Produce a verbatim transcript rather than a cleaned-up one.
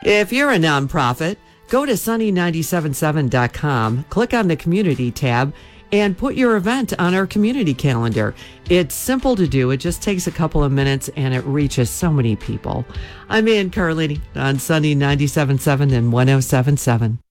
If you're a nonprofit, go to sunny nine seven seven dot com, click on the community tab, and put your event on our community calendar. It's simple to do. It just takes a couple of minutes, and it reaches so many people. I'm Ann Carlini on Sunny ninety-seven point seven and one oh seven point seven.